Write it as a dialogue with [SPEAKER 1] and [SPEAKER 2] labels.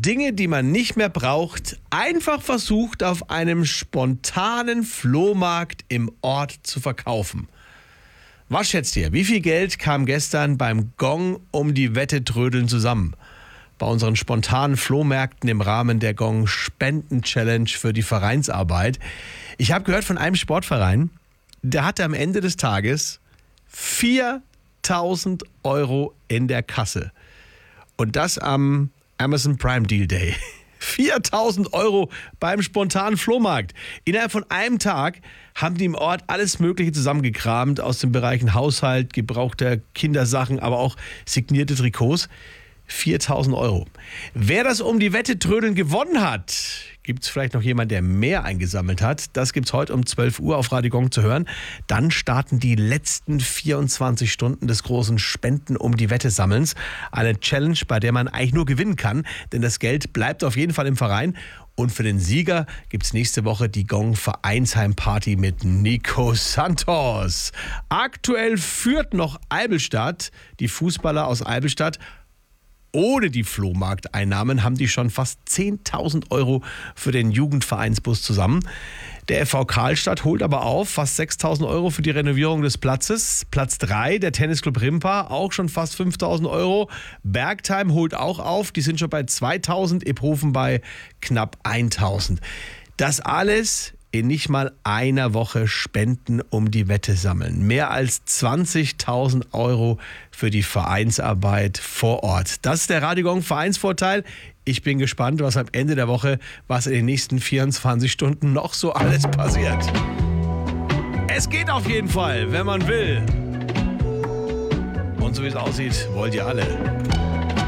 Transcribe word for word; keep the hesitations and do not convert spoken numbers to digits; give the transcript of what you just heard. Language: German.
[SPEAKER 1] Dinge, die man nicht mehr braucht, einfach versucht auf einem spontanen Flohmarkt im Ort zu verkaufen. Was schätzt ihr? Wie viel Geld kam gestern beim Gong um die Wette trödeln zusammen? Bei unseren spontanen Flohmärkten im Rahmen der Gong Spenden Challenge für die Vereinsarbeit. Ich habe gehört von einem Sportverein, der hatte am Ende des Tages viertausend Euro in der Kasse. Und das am Amazon Prime Deal Day. viertausend Euro beim spontanen Flohmarkt. Innerhalb von einem Tag haben die im Ort alles Mögliche zusammengekramt aus den Bereichen Haushalt, gebrauchter Kindersachen, aber auch signierte Trikots. viertausend Euro. Wer das um die Wette trödeln gewonnen hat, gibt es vielleicht noch jemand, der mehr eingesammelt hat. Das gibt es heute um zwölf Uhr auf Radio Gong zu hören. Dann starten die letzten vierundzwanzig Stunden des großen Spenden um die Wette Sammelns. Eine Challenge, bei der man eigentlich nur gewinnen kann, denn das Geld bleibt auf jeden Fall im Verein. Und für den Sieger gibt es nächste Woche die Gong Vereinsheimparty mit Nico Santos. Aktuell führt noch Eibelstadt, die Fußballer aus Eibelstadt. Ohne die Flohmarkteinnahmen haben die schon fast zehntausend Euro für den Jugendvereinsbus zusammen. Der F V Karlstadt holt aber auf, fast sechstausend Euro für die Renovierung des Platzes. Platz drei, der Tennisclub Rimpa, auch schon fast fünftausend Euro. Bergheim holt auch auf, die sind schon bei zweitausend, Iphofen bei knapp eintausend. Das alles in nicht mal einer Woche Spenden um die Wette sammeln. Mehr als zwanzigtausend Euro für die Vereinsarbeit vor Ort. Das ist der Radio Gong Vereinsvorteil. Ich bin gespannt, was am Ende der Woche, was in den nächsten vierundzwanzig Stunden noch so alles passiert. Es geht auf jeden Fall, wenn man will. Und so wie es aussieht, wollt ihr alle.